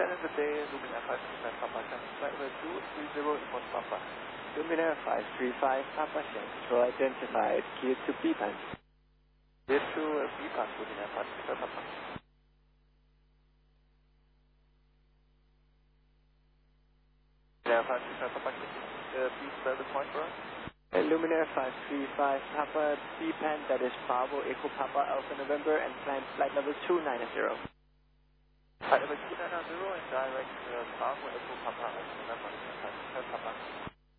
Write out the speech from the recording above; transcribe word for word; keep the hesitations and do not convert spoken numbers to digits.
Channel good day, Luminaire five three five Papa, flight number two three zero report Papa. Luminaire five three five Papa, control identified, clear to B band. Clear to B band, Luminaire five three five Papa. Luminaire five three five Papa, can you uh, please spell the point for us? Uh, Luminaire five three five Papa, B band, that is Bravo Echo Papa Alpha November, and plan flight number two nine zero. Flight number two nine zero and direct uh, Bravo Echo Papa Alpha November, five three five Papa.